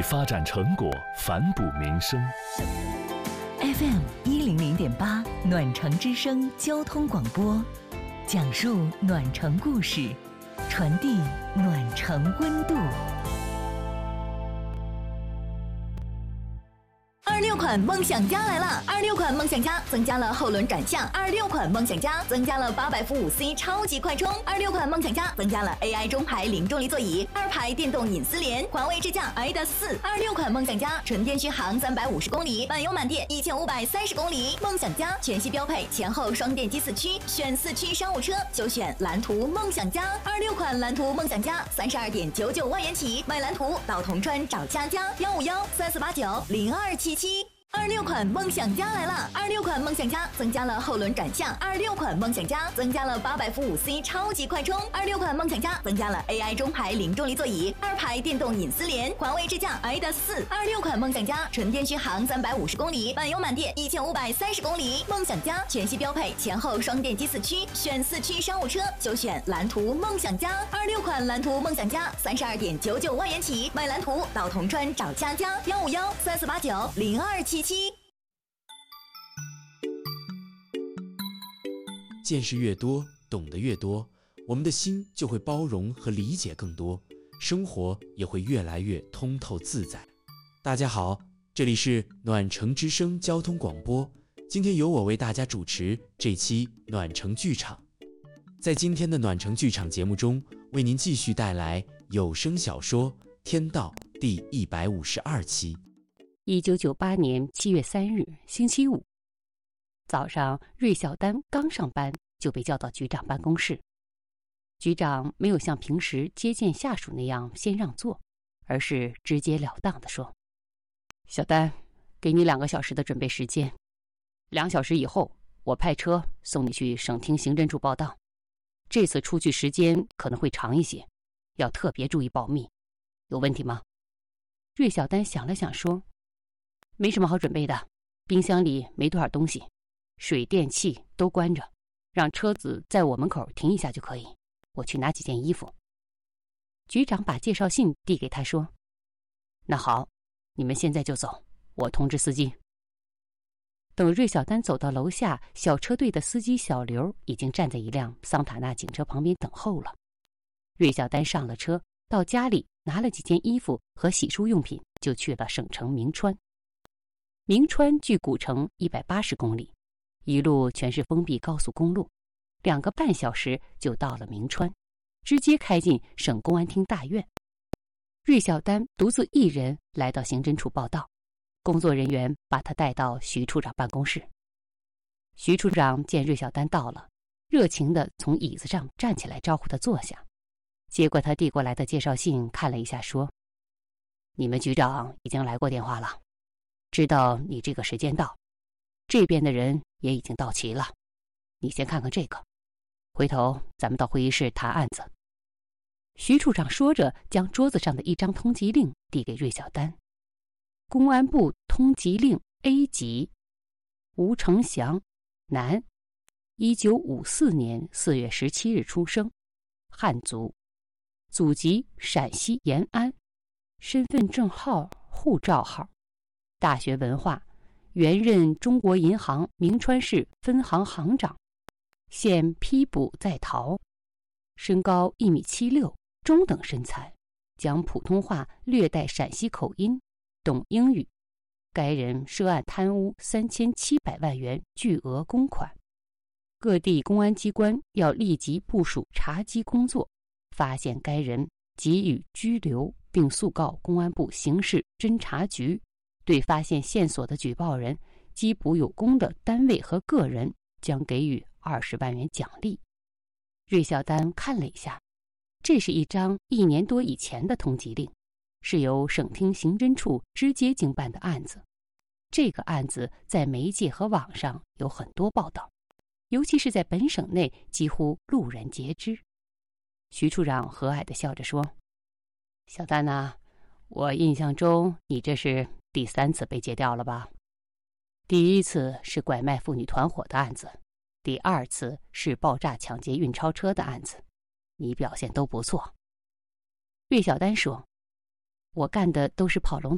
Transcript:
发展成果，反哺民生。 FM 100.8暖城之声交通广播，讲述暖城故事，传递暖城温度。26款梦想家来了！26款梦想家增加了后轮转向，26款梦想家增加了800伏5C 超级快充，26款梦想家增加了 AI 中排零重力座椅，2排电动隐私联，环卫支架 IDAS4。26款梦想家纯电续航350公里，满油满电1530公里。梦想家全系标配前后双电机4驱，选4驱商务车就选蓝图梦想家。26款蓝图梦想家32.99万元起，买蓝图到铜川找佳佳15134890277。26款梦想家来了！26款梦想家增加了后轮转向，26款梦想家增加了800伏5C 超级快充，26款梦想家增加了 AI 中排零重力座椅，2排电动隐私联，环卫支架 IDAS4。26款梦想家纯电续航350公里，满油满电1530公里。梦想家全系标配前后双电机4驱，选4驱商务车就选蓝图梦想家。26款蓝图梦想家32.99万元起，买蓝图到铜川找佳佳15134890277。 见识越多，懂得越多，我们的心就会包容和理解更多，生活也会越来越通透自在。大家好，这里是暖城之声交通广播，今天由我为大家主持这期暖城剧场。在今天的暖城剧场节目中，为您继续带来有声小说《天道》第152期。 1998年7月3日，星期五早上，芮小丹刚上班就被叫到局长办公室。局长没有像平时接见下属那样先让座，而是直截了当地说：“小丹，给你2个小时的准备时间，2小时以后，我派车送你去省厅刑侦处报到。这次出去时间可能会长一些，要特别注意保密，有问题吗？”芮小丹想了想说：“没什么好准备的，冰箱里没多少东西，水电气都关着，让车子在我门口停一下就可以，我去拿几件衣服。”局长把介绍信递给他说：“那好，你们现在就走，我通知司机。”等芮小丹走到楼下，小车队的司机小刘已经站在一辆桑塔纳警车旁边等候了。芮小丹上了车，到家里拿了几件衣服和洗漱用品，就去了省城明川。明川距古城180公里，一路全是封闭高速公路，2个半小时就到了明川，直接开进省公安厅大院。芮小丹独自一人来到刑侦处报到，工作人员把他带到徐处长办公室。徐处长见芮小丹到了，热情地从椅子上站起来招呼他坐下，接过他递过来的介绍信看了一下说：“你们局长已经来过电话了，知道你这个时间到，这边的人也已经到齐了，你先看看这个，回头咱们到会议室谈案子。”徐处长说着，将桌子上的一张通缉令递给芮小丹：“公安部通缉令 A 级，吴成祥，男，1954年4月17日出生，汉族，祖籍陕西延安，身份证号、护照号，大学文化，原任中国银行明川市分行行长，现批捕在逃，身高1.76米，中等身材，讲普通话略带陕西口音，懂英语。该人涉案贪污3700万元巨额公款，各地公安机关要立即部署查缉工作，发现该人给予拘留，并速告公安部刑事侦查局，对发现线索的举报人缉捕有功的单位和个人将给予20万元奖励。芮小丹看了一下，这是一张1年多以前的通缉令，是由省厅刑侦处直接经办的案子。这个案子在媒介和网上有很多报道，尤其是在本省内几乎路人皆知。徐处长和蔼地笑着说：“小丹呐，我印象中你这是第3次被借调了吧？第1次是拐卖妇女团伙的案子，第2次是爆炸抢劫运钞车的案子，你表现都不错。”芮小丹说：“我干的都是跑龙